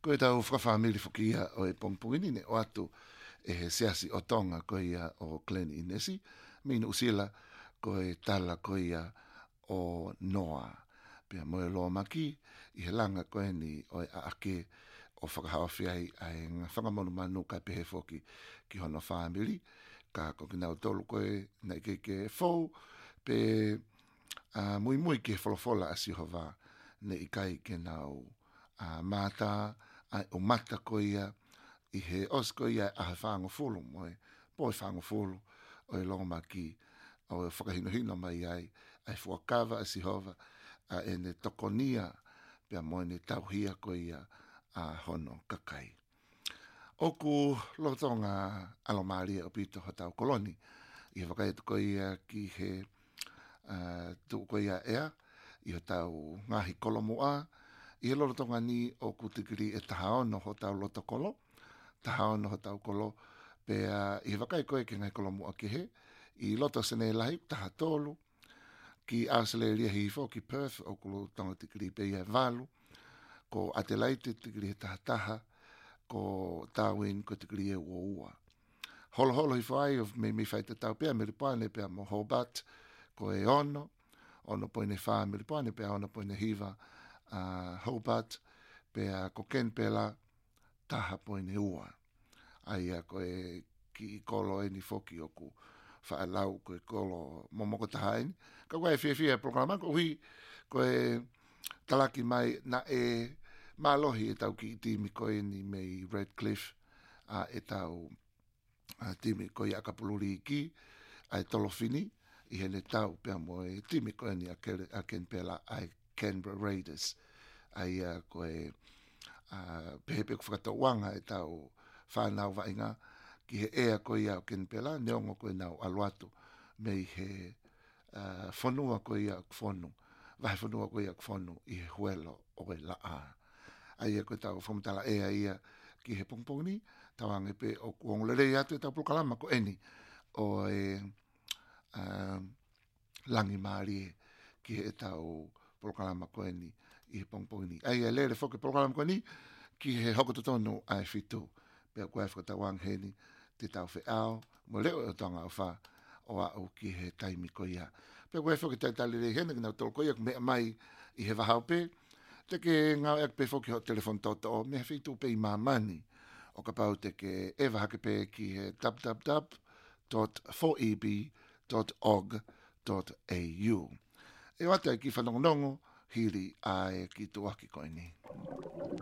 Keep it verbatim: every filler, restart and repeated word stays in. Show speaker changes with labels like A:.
A: Koe tau whakawhamili whukia o e pongpongini ne o atu e he seasi o tonga koe ia o Glen Inesi. Mina usila koe tala koe ia o Noa. Pea moe loa maki i he langa koe ni o e aake o whakahawhiai ai ngā whangamonu manu kai pehe whoki ki hono whamili. Ka koki nau tolu koe na ike ke fau pe uh, mui mui ke wholofola a Sihova ne ikai ke nau uh, mata ai o mata koe ia i he os koe ia a he whango fulu moe poi whango fulu o e longa maki o e whakahino hino mai ai ai fuakawa a Sihova a e ne tokonia pia moe ne tauhia koe ia a hono kakai. Oku lotonga alomaria o pito hatau koloni i he whakai tu koe ia ki he uh, tu koe ia ea i hatau ngahi kolomoa i he lotonga ni o kutikiri e tahaono hatau lotokolo tahaono hatau kolo pea i he whakai koe ki ngai kolomoa ki he i loto sene lahi taha tolu ki Australia hifo ki Perth o kulo tonga tikiri pe ia valu ko Adelaide tikiri he taha taha ko Darwin ko tikiri e ua ua. Holo holo hifo ai of me me whai te tau pea meripane pea mo Hobart ko e ono ono poine wha meripane pea ono poine hiva uh, Hobart pea ko Ken pela taha poine ua. Aia ko e ki kolo e ni foki oku wha lau ko e kolo momoko taha eni. Ka koe e fia fia programa ko hui ko e talaki mai na e malohi e tau ki i timi koe ni mei Redcliffe a e tau a timi koe i akapuluri i ki a e tolofini i hene tau pia mo e timi koe ni a, kere, a ken pela a Canberra Raiders a ia koe a pehepe ku whakatau wanga e tau whanau vainga ki he ea koe i a ken pela neongo koe nau aluatu mei he uh, whanua koe i a kwhonu vai whanua koe i a kwhonu i he huelo o e la a aia koe tau whamutala ea ia ki he pongpongni, tau ange pe o kuongolere i atu e tau pulukalama ko eni o e uh, langi maari ki he tau pulukalama ko eni i he pongpongni. Aia lere whoke pulukalama ko eni ki he hokototonu ai fitu pe o koe whakatau ange heni te tau whi ao, mo leo e o tonga o wha o au ki he taimi ko ia. Pe o koe whoke tai tali rei hene ki nau tolo ko ia mea mai i he wahau pe te ke ngau ek pe foki ho telefon toto o me fitu pe i mamani o ka pau te ke ewa hake pe ki he w w w dot four e b dot org dot a u. E wata ki whanongonongo hiri ai ki tuaki koe ni.